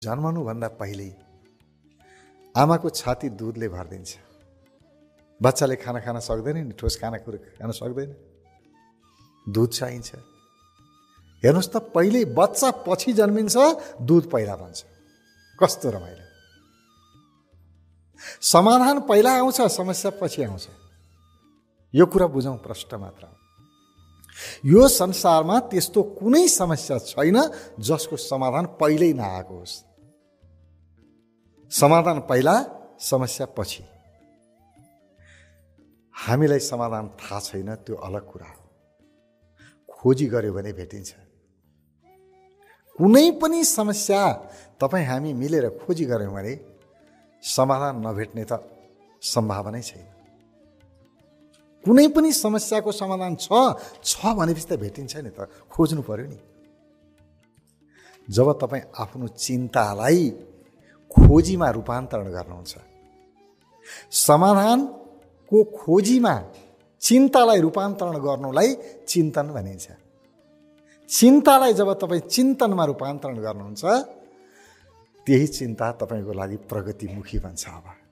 जन्मनुभन्दा पहिल्यै आमाको छाती दुधले भरिदिन्छ। बच्चाले खाना खान सक्दैन नि, ठोस खानेकुरा खान सक्दैन, दुध चाहिन्छ। हेर्नुहोस् त, पहिले बच्चा पछि जन्मिन्छ, दुध पहिला बन्छ। कस्तो रमाइलो! समाधान पहिला आउँछ, समस्या पछि आउँछ। यो कुरा बुझौँ प्रष्ट मात्र। यो संसारमा त्यस्तो कुनै समस्या छैन जसको समाधान पहिल्यै नआएको होस्। समाधान पहिला, समस्या पछि। हामीलाई समाधान थाहा छैन, त्यो अलग कुरा हो। खोजी गर्यो भने भेटिन्छ। कुनै पनि समस्या तपाईँ हामी मिलेर खोजी गर्यौँ भने समाधान नभेट्ने त सम्भावनै छैन। कुनै पनि समस्याको समाधान छ भनेपछि त भेटिन्छ नि त, खोज्नु पर्यो नि। जब तपाईँ आफ्नो चिन्तालाई खोजीमा रूपान्तरण गर्नुहुन्छ, समाधानको खोजीमा चिन्तालाई रूपान्तरण गर्नुलाई चिन्तन भनिन्छ। चिन्तालाई जब तपाईँ चिन्तनमा रूपान्तरण गर्नुहुन्छ, त्यही चिन्ता तपाईँको लागि प्रगतिमुखी बन्छ।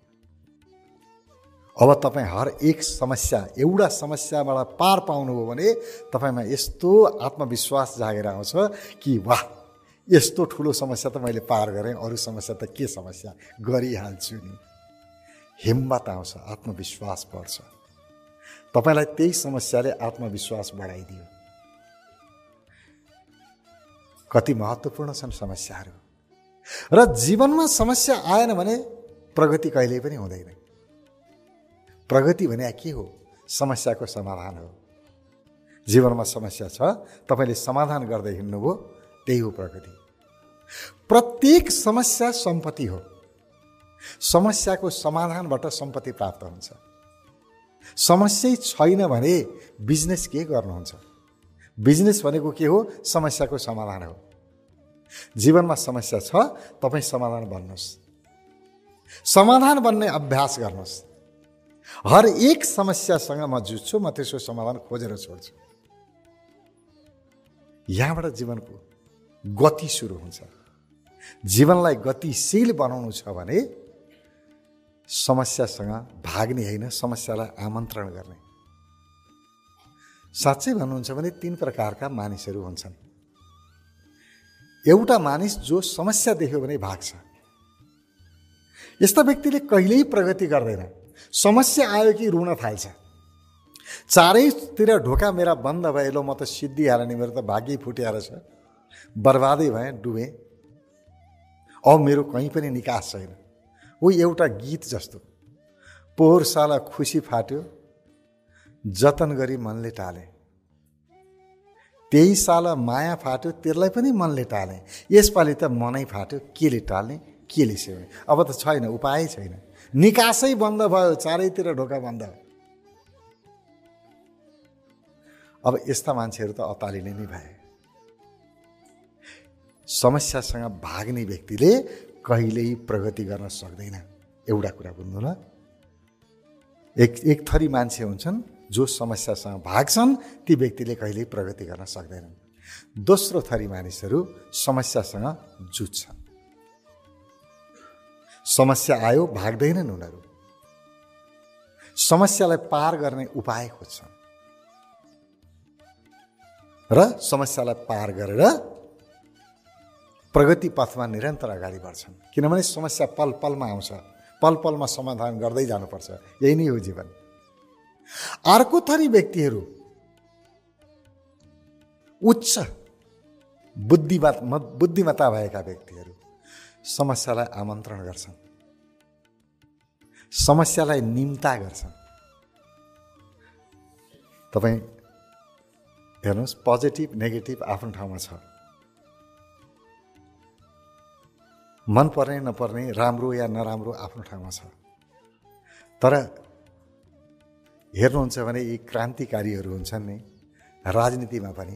अब तपाईँ हर एक समस्या, एउटा समस्याबाट पार पाउनुभयो भने तपाईँमा यस्तो आत्मविश्वास जागेर आउँछ कि वाह, यस्तो ठुलो समस्या त मैले पार गरेँ, अरू समस्या त के समस्या, गरिहाल्छु नि। हिम्मत आउँछ, आत्मविश्वास बढ्छ। तपाईँलाई त्यही समस्याले आत्मविश्वास बढाइदियो। कति महत्त्वपूर्ण छन् समस्याहरू। र जीवनमा समस्या आएन भने प्रगति कहिल्यै पनि हुँदैन। प्रगति भने के हो? समस्याको समाधान हो। जीवनमा समस्या छ, तपाईँले समाधान गर्दै हिँड्नुभयो, त्यही हो प्रगति। प्रत्येक समस्या सम्पत्ति हो। समस्याको समाधानबाट सम्पत्ति प्राप्त हुन्छ। समस्या छैन भने बिजनेस के गर्नुहुन्छ? बिजनेस भनेको के हो? समस्याको समाधान हो। जीवनमा समस्या छ, तपाईँ समाधान बन्नुहोस्। समाधान बन्ने अभ्यास गर्नुहोस्। हर एक समस्यासँग म जुझ्छु, म त्यसको समाधान खोजेर छोड्छु। यहाँबाट जीवनको गति सुरु हुन्छ। जीवनलाई गतिशील बनाउनु छ भने समस्यासँग भाग्ने होइन, समस्यालाई आमन्त्रण गर्ने। साँच्चै भन्नुहुन्छ भने 3 प्रकारका मानिसहरू हुन्छन्। एउटा मानिस जो समस्या देख्यो भने भाग्छ। यस्ता व्यक्तिले कहिल्यै प्रगति गर्दैन। समस्या आयो कि रुन थाल्छ। चारैतिर ढोका मेरा बन्द भए, लो म त सिद्धिहालेँ नि, मेरो त भाग्य फुटिहाल छ, बर्बादै भएँ, डुबेँ, अब मेरो कहीँ पनि निकास छैन। ऊ एउटा गीत जस्तो, पोहोर साला खुसी फाट्यो, जतन गरी मनले टाले, त्यही साला माया फाट्यो, त्यसलाई पनि मनले टाले, यसपालि त मनै फाट्यो, केले टाल्ने, केले सेउने। अब त छैन, उपाय छैन, निकासै बन्द भयो, चारैतिर ढोका बन्द। अब यस्ता मान्छेहरू त अतालिने नै भए। समस्यासँग भाग्ने व्यक्तिले कहिल्यै प्रगति गर्न सक्दैन। एउटा कुरा बुझ्नु ल, एक थरी मान्छे हुन्छन् जो समस्यासँग भाग्छन्, ती व्यक्तिले कहिल्यै प्रगति गर्न सक्दैनन्। दोस्रो थरी मानिसहरू समस्यासँग जुझ्छन्। समस्या आयो, भाग्दैनन् उनीहरू, समस्यालाई पार गर्ने उपाय खोज्छन् र समस्यालाई पार गरेर प्रगति पथमा निरन्तर अगाडि बढ्छन्। किनभने समस्या पल पलमा आउँछ, पल पलमा समाधान गर्दै जानुपर्छ। यही नै हो जीवन। अर्को थरी व्यक्तिहरू उच्च बुद्धिमत्ता भएका व्यक्तिहरू समस्यालाई आमन्त्रण गर्छन्, समस्यालाई निम्ता गर्छन्। तपाईँ हेर्नुहोस्, पोजिटिभ नेगेटिभ आफ्नो ठाउँमा छ। मन पर्ने नपर्ने, राम्रो या नराम्रो आफ्नो ठाउँमा छ। तर हेर्नुहुन्छ भने यी क्रान्तिकारीहरू हुन्छन् नि राजनीतिमा पनि,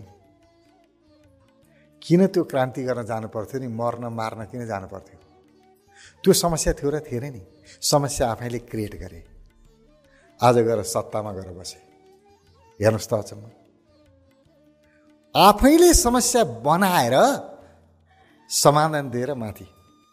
किन त्यो क्रान्ति गर्न जानु पर्थ्यो नि? मर्न मार्न किन जानु पर्थ्यो? त्यो समस्या थियो र थिएन नि। समस्या आफैले क्रिएट गरे, आज गएर सत्तामा गएर बसे। हेर्नुहोस् त, अचम्म, आफैले समस्या बनाएर समाधान दिएर माथि